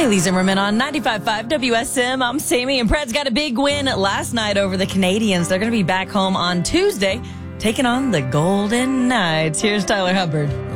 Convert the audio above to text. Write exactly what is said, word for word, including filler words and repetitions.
Kylie Zimmerman on ninety-five point five W S M. I'm Sammy, and Preds got a big win last night over the Canadians. They're going to be back home on Tuesday, taking on the Golden Knights. Here's Tyler Hubbard.